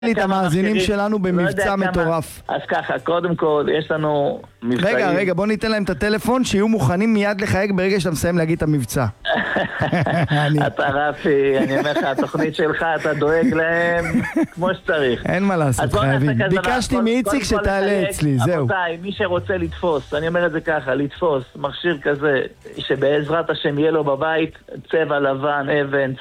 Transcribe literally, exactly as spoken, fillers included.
לי את המאזינים שלנו במבצע מטורף. אז ככה, קודם כל, יש לנו מבצעים. רגע, רגע, בוא ניתן להם את הטלפון, שיהיו מוכנים מיד לחייג ברגע שאתה מסיים להגיד את המבצע. אתה רפי, אני אומר לך, התוכנית שלך, אתה דואג להם כמו שצריך. אין מה לעשות, חייבים. ביקשתי מאיציק שתעלה אצלי, זהו. רבותיי, מי שרוצה לתפוס, אני אומר את זה ככה, לתפוס מכשיר כזה, שבעזרת השם יהיה לו בבית, צבע לבן, אבן,